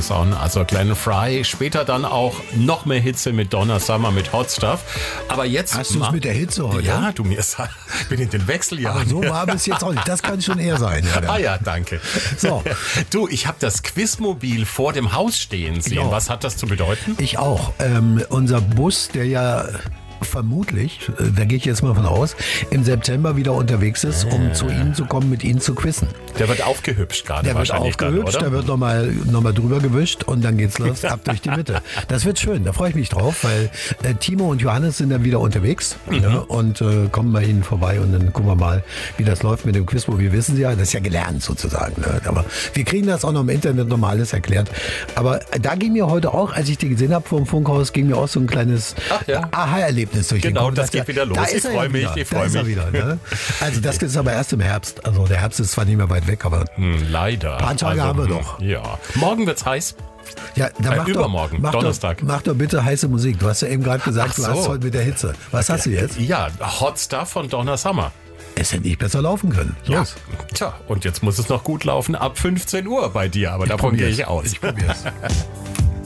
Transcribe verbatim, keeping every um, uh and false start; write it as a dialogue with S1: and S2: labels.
S1: is on. Also Glenn Frey, später dann auch noch mehr Hitze mit Donna Summer, mit Hot Stuff. Aber jetzt...
S2: Hast du es mit der Hitze heute?
S1: Ja, du mir sag, ich bin in den Wechseljahren.
S2: Aber so war es jetzt auch nicht. Das kann schon eher sein. Ja,
S1: ah ja, danke.
S2: So.
S1: Du, ich habe das Quizmobil vor dem Haus stehen sehen.
S2: Genau.
S1: Was hat das zu bedeuten?
S2: Ich auch. Ähm, unser Bus, der ja vermutlich, äh, da gehe ich jetzt mal von aus, im September wieder unterwegs ist, um äh. zu Ihnen zu kommen, mit Ihnen zu quizzen.
S1: Der wird aufgehübscht gerade
S2: Der wird
S1: wahrscheinlich
S2: aufgehübscht,
S1: dann, oder?
S2: der wird nochmal noch mal drüber gewischt und dann geht's los, ab durch die Mitte. Das wird schön, da freue ich mich drauf, weil äh, Timo und Johannes sind dann wieder unterwegs mhm. ja, und äh, kommen bei Ihnen vorbei und dann gucken wir mal, wie das läuft mit dem Quizmobil. Wissen Sie ja, das ist ja gelernt sozusagen. Ne? Aber wir kriegen das auch noch im Internet nochmal alles erklärt. Aber da ging mir heute auch, als ich die gesehen habe vom Funkhaus, ging mir auch so ein kleines
S1: ja.
S2: Aha-Erlebnis durch den
S1: Genau,
S2: Kopf.
S1: das geht wieder los. Ich freue mich, ich freue mich.
S2: Wieder, ne? Also das ist aber erst im Herbst. Also der Herbst ist zwar nicht mehr weit weg, aber
S1: hm, leider.
S2: Ein paar Tage
S1: also,
S2: haben wir doch.
S1: Ja. Morgen wird's heiß.
S2: Ja, dann
S1: äh,
S2: mach
S1: übermorgen,
S2: doch, mach
S1: Donnerstag.
S2: Doch, mach doch bitte heiße Musik. Du hast ja eben gerade gesagt,
S1: Ach so.
S2: du hast heute mit der Hitze. Was hast du jetzt?
S1: Ja, Hot Stuff von Donna Summer.
S2: Es hätte nicht besser laufen können. Los.
S1: Ja. Tja, und jetzt muss es noch gut laufen ab fünfzehn Uhr bei dir, aber
S2: ich
S1: davon gehe
S2: probier's.
S1: ich aus.
S2: Ich probier's.